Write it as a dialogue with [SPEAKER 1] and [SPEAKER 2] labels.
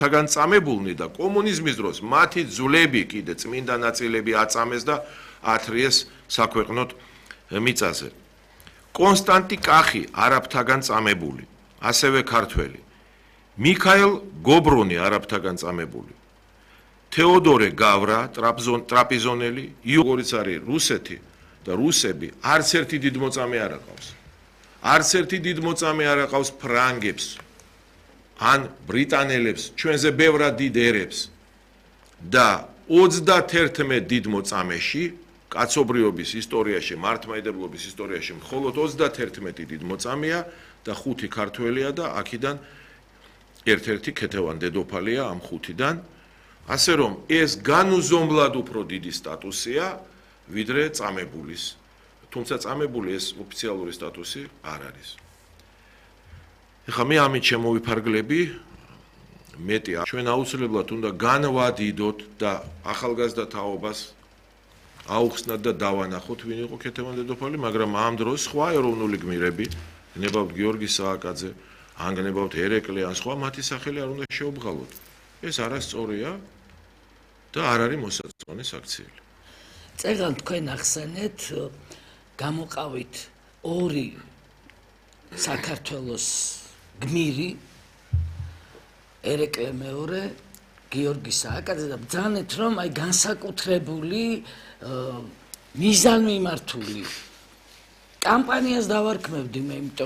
[SPEAKER 1] თაგან წამებულნი და კომუნიზმის დროს მათი ძვლები კიდე წმინდა ნაწილები აწამეს და ათრიეს საქვეყნოთ მიწაზე. კონსტანტი კახი არაბთაგან წამებული, ასევე ქართველი. მიქაელ გობრონი არაბთაგან წამებული. თეოდორე გავრა ტრაპიზონელი, იოგორიც არის რუსეთი და რუსები არც ერთი დიდმოწამე არ აყავს. არც ერთი დიდმოწამე არ აყავს ფრანგებს ან ბრიტანელებს, ჩვენზე ბევრად დიდ ერებს და 31 დიდმოწამეში კაცობრიობის ისტორიაში, მართლმადიდებლობის ისტორიაში მხოლოდ 31 დიდმოწამეა და 5 ქართველია და აქედან ერთ-ერთი ქეთევან დედოფალია ამ 5-დან. ასე რომ ეს განუზომლად უფრო დიდი სტატუსია ვიდრე წამებულის. თუმცა წამებული ეს ოფიციალური სტატუსი არ არის. ეხლა მე ამით შემოვიფარგლები მეტი ჩვენ აუცილებლად უნდა განვადიდოთ და ახალგაზრდა თაობას აუხსნათ და დავანახოთ ვინ იყო ქეთევან დედოფალი, მაგრამ ამ დროს სხვა ეროვნული გმირები, გნებავთ გიორგი სააკაძე, ან გნებავთ ერეკლე ან სხვა მათი სახელი არ უნდა შეუბღალოთ. ეს არასწორია და არ არის მოსაწონი საქციელი.
[SPEAKER 2] წერან თქვენ ახსენეთ გამოყავით ორი საქართველოს გმირი ერეკლე მეორე გიორგი სააკაძე და ბრძანეთ რომ აი განსაკუთრებული მიზანმიმართული კამპანიას დავარქმევდი მე